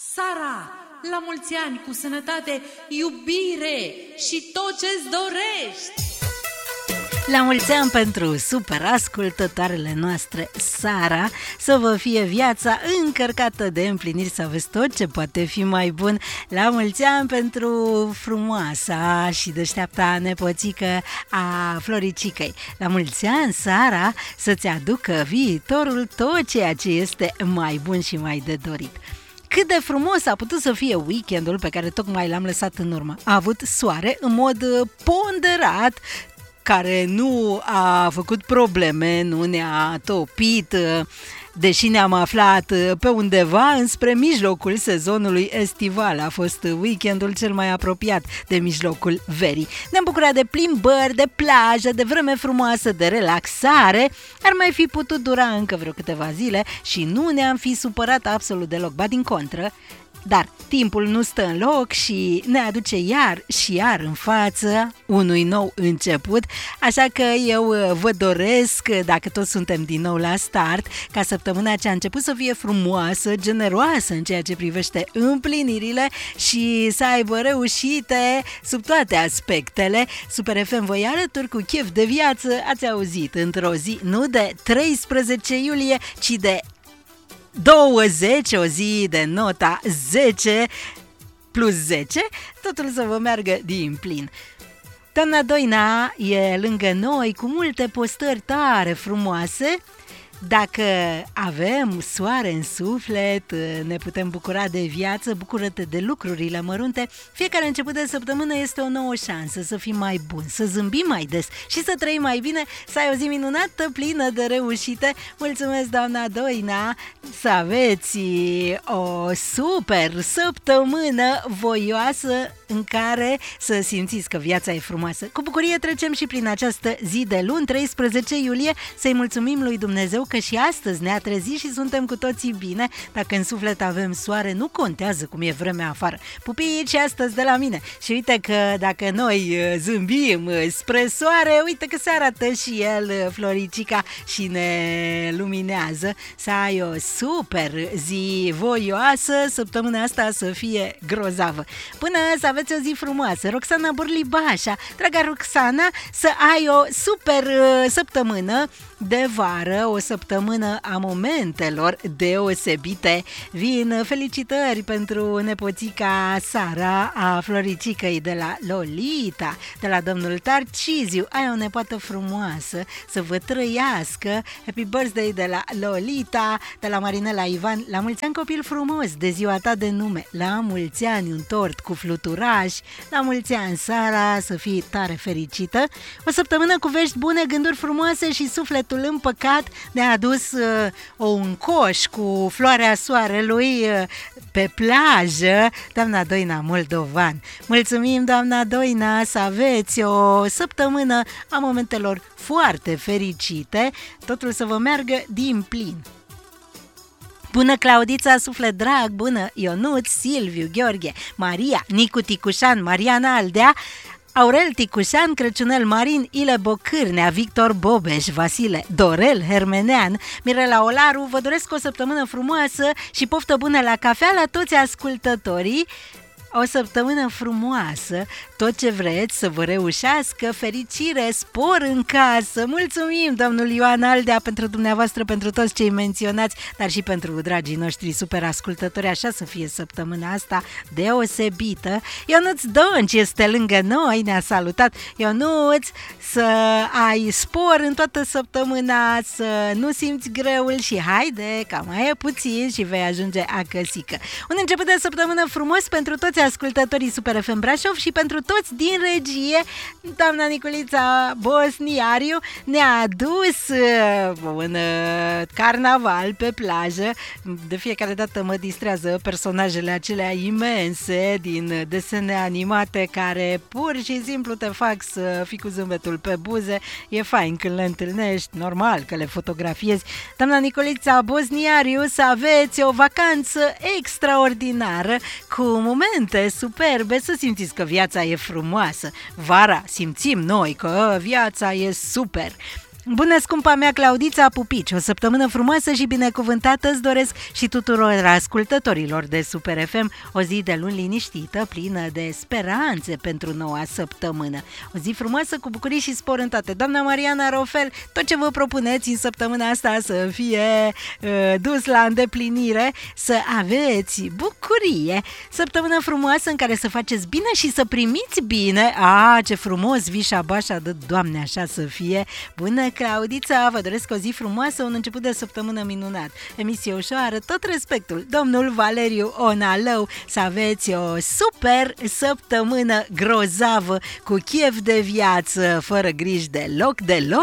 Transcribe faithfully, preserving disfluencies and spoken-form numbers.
Sara, la mulți ani, cu sănătate, iubire și tot ce-ți dorești! La mulți ani pentru super ascultătoarele noastre, Sara, să vă fie viața încărcată de împliniri, să aveți tot ce poate fi mai bun. La mulți ani pentru frumoasa și deșteapta nepoțică a Floricicăi. La mulți ani, Sara, să-ți aducă viitorul tot ceea ce este mai bun și mai de dorit. Cât de frumos a putut să fie weekendul pe care tocmai l-am lăsat în urmă. A avut soare în mod ponderat, care nu a făcut probleme, nu ne-a topit, deși ne-am aflat pe undeva înspre mijlocul sezonului estival. A fost weekendul cel mai apropiat de mijlocul verii. Ne-am bucurat de plimbări, de plajă, de vreme frumoasă, de relaxare. Ar mai fi putut dura încă vreo câteva zile și nu ne-am fi supărat absolut deloc, ba din contră. Dar timpul nu stă în loc și ne aduce iar și iar în față unui nou început, așa că eu vă doresc, dacă toți suntem din nou la start, ca săptămâna ce a început să fie frumoasă, generoasă în ceea ce privește împlinirile și să aibă reușite sub toate aspectele. Super F M vă alături cu chef de viață, ați auzit, într-o zi nu de treisprezece iulie, ci de douăzeci, o zi de nota zece plus zece, totul să vă meargă din plin. Doamna Doina e lângă noi cu multe postări tare frumoase. Dacă avem soare în suflet, ne putem bucura de viață, bucură-te de lucrurile mărunte. Fiecare început de săptămână este o nouă șansă să fim mai buni, să zâmbim mai des și să trăim mai bine, să ai o zi minunată, plină de reușite. Mulțumesc, doamna Doina, să aveți o super săptămână voioasă în care să simțiți că viața e frumoasă. Cu bucurie trecem și prin această zi de luni, treisprezece iulie, să-i mulțumim lui Dumnezeu că și astăzi ne-a trezit și suntem cu toții bine. Dacă în suflet avem soare, nu contează cum e vremea afară. Pupii și astăzi de la mine. Și uite că dacă noi zâmbim spre soare, uite că se arată și el, Floricica, și ne luminează. Să ai o super zi voioasă, săptămâna asta să fie grozavă. Până să aveți o zi frumoasă. Roxana Burlibașa, draga Roxana, să ai o super săptămână de vară, o săptămână a momentelor deosebite. Vin felicitări pentru nepoțica Sara a Floricicăi de la Lolita, de la domnul Tarciziu. Ai o nepoată frumoasă, să vă trăiască. Happy birthday de la Lolita, de la Marinela Ivan. La mulți ani, copil frumos, de ziua ta de nume. La mulți ani, un tort cu fluturaș. La mulți ani, Sara, să fii tare fericită. O săptămână cu vești bune, gânduri frumoase și sufletul împăcat. Ne-a adus uh, un coș cu floarea soarelui uh, pe plajă, doamna Doina Moldovan. Mulțumim, doamna Doina, să aveți o săptămână a momentelor foarte fericite, totul să vă meargă din plin. Bună, Claudița, suflet drag, bună, Ionuț, Silviu, Gheorghe, Maria, Nicu Ticușan, Mariana Aldea, Aurel Ticușan, Crăciunel Marin, Ile Bocârnea, Victor Bobeș, Vasile, Dorel Hermenean, Mirela Olaru. Vă doresc o săptămână frumoasă și poftă bună la cafea la toți ascultătorii. O săptămână frumoasă, tot ce vreți să vă reușească, fericire, spor în casă. Mulțumim, domnul Ioan Aldea, pentru dumneavoastră, pentru toți cei menționați, dar și pentru dragii noștri super ascultători, așa să fie săptămâna asta deosebită. Ionuț Donci este lângă noi, ne-a salutat. Ionuț, să ai spor în toată săptămâna, să nu simți greul și haide, că mai e puțin și vei ajunge acăsică. Un început de săptămână frumos pentru toți ascultătorii Super F M Brașov și pentru toți din regie. Doamna Niculița Bosniariu ne-a adus un carnaval pe plajă. De fiecare dată mă distrează personajele acelea imense din desene animate care pur și simplu te fac să fii cu zâmbetul pe buze. E fain când le întâlnești, normal că le fotografiezi. Doamna Niculița Bosniariu, să aveți o vacanță extraordinară cu momente superbe, să simțiți că viața e frumoasă. Vara simțim noi că viața e super. Bună, scumpa mea Claudița, pupici! O săptămână frumoasă și binecuvântată îți doresc și tuturor ascultătorilor de Super F M. O zi de luni liniștită, plină de speranțe pentru noua săptămână. O zi frumoasă, cu bucurii și spor în toate. Doamna Mariana Rofel, tot ce vă propuneți în săptămâna asta să fie uh, dus la îndeplinire, să aveți bucurie. Săptămână frumoasă în care să faceți bine și să primiți bine. A, ce frumos, vișa bașa de Doamne, așa să fie. Bună, Claudița, vă doresc o zi frumoasă, un început de săptămână minunat. Emisie ușoară, tot respectul. Domnul Valeriu Onalău, să aveți o super săptămână grozavă, cu chef de viață, fără griji deloc, deloc.